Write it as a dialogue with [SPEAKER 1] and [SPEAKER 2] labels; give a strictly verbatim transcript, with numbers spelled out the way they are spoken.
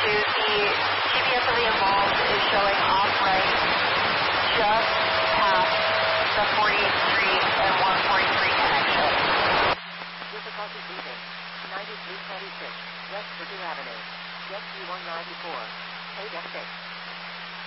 [SPEAKER 1] two, the G P S of the Evolve is showing off right just past the fortieth Street and one forty-three connection.
[SPEAKER 2] Difficulty leaving. ninety-three twenty-six, West Purdue Avenue. Jet G one ninety-four. eight F six.